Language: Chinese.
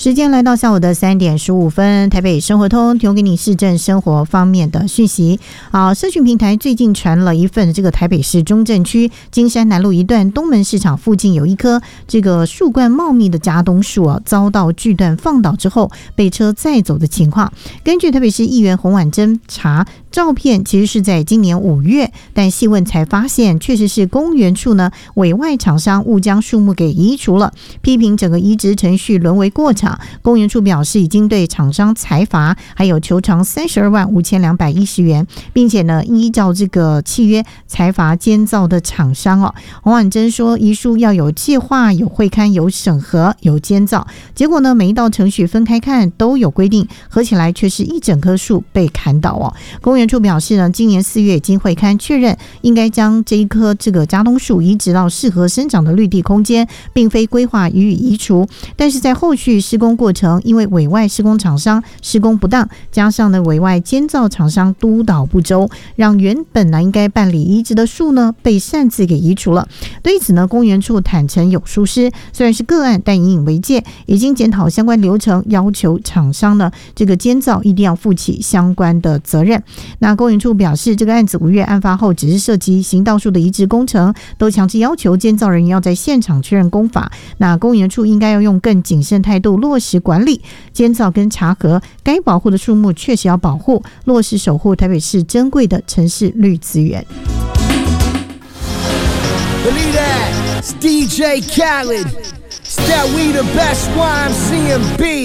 时间来到下午的3点15分，台北生活通提供给你市政生活方面的讯息。社群平台最近传了一份这个台北市中正区金山南路一段东门市场附近有一棵这个树冠茂密的家冬树遭到锯断放倒之后被车载走的情况。根据台北市议员洪婉珍查，照片其实是在今年5月，但细问才发现确实是公园处呢委外厂商误将树木给移除了，批评整个移植程序沦为过场。公园处表示已经对厂商裁罚，还有求偿32万5210元，并且呢依照这个契约裁罚监造的厂商洪婉珍说，移树要有计划、有会勘、有审核、有监造，结果呢每一道程序分开看都有规定，合起来却是一整棵树被砍倒公园处表示呢，今年4月已经会勘确认，应该将这一棵这个家冬树移植到适合生长的绿地空间，并非规划予以移除。但是在后续施工过程，因为委外施工厂商施工不当，加上呢委外监造厂商督导不周，让原本呢应该办理移植的树呢被擅自给移除了。对此呢，公园处坦承有疏失，虽然是个案，但引以为戒，已经检讨相关流程，要求厂商呢这个监造一定要负起相关的责任。那公园处表示，这个案子5月案发后只是涉及行道树的移植工程，都强制要求监造人员要在现场确认工法。那公园处应该要用更谨慎态度落实管理监造跟查核，该保护的树木确实要保护，落实守护台北市珍贵的城市绿资源。 Believe that, it's DJ Khaled. It's that we the best YMCMB.